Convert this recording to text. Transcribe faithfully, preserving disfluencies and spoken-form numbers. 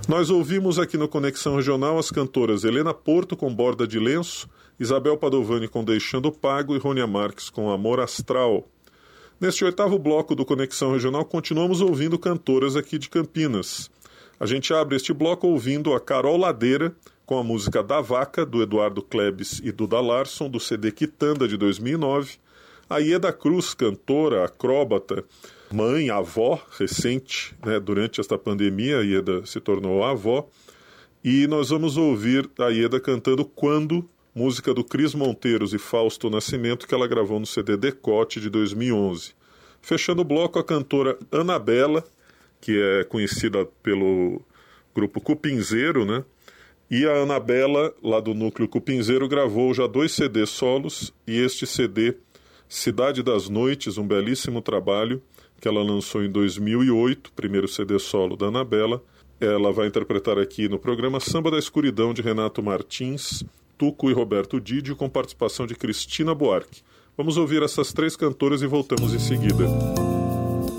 Nós ouvimos aqui no Conexão Regional as cantoras Helena Porto com Borda de Lenço, Isabel Padovani com Deixando Pago e Rônia Marques com Amor Astral. Neste oitavo bloco do Conexão Regional, continuamos ouvindo cantoras aqui de Campinas. A gente abre este bloco ouvindo a Carol Ladeira com a música Da Vaca, do Eduardo Klebs e Duda Larson, do C D Quitanda de dois mil e nove. A Ieda Cruz, cantora, acróbata, mãe, avó, recente, né, durante esta pandemia, a Ieda se tornou avó. E nós vamos ouvir a Ieda cantando Quando, música do Cris Monteiros e Fausto Nascimento, que ela gravou no C D Decote de dois mil e onze. Fechando o bloco, a cantora Anabela, que é conhecida pelo grupo Cupinzeiro, né? E a Anabela, lá do Núcleo Cupinzeiro, gravou já dois C Ds solos, e este C D, Cidade das Noites, um belíssimo trabalho, que ela lançou em dois mil e oito, primeiro C D solo da Anabela. Ela vai interpretar aqui no programa Samba da Escuridão, de Renato Martins, Tuco e Roberto Didio, com participação de Cristina Buarque. Vamos ouvir essas três cantoras e voltamos em seguida.